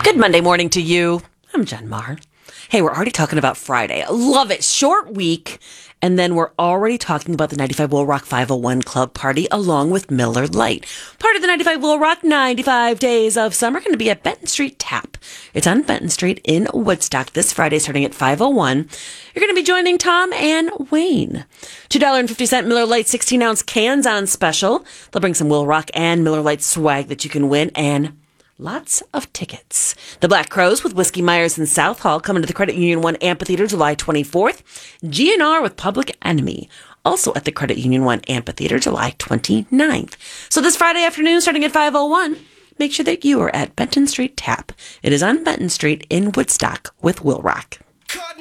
Good Monday morning to you. I'm Jen Maher. Hey, we're already talking about Friday. I love it. Short week. And then we're already talking about the 95 Will Rock 501 Club party along with Miller Lite. Part of the 95 Will Rock 95 Days of Summer going to be at Benton Street Tap. It's on Benton Street in Woodstock this Friday starting at 5:01. You're going to be joining Tom and Wayne. $2.50 Miller Lite 16-ounce cans on special. They'll bring some Will Rock and Miller Lite swag that you can win and lots of tickets. The Black Crowes with Whiskey Myers in South Hall coming to the Credit Union 1 Amphitheater July 24th. GNR with Public Enemy also at the Credit Union 1 Amphitheater July 29th. So this Friday afternoon starting at 5:01, make sure that you are at Benton Street Tap. It is on Benton Street in Woodstock with Will Rock.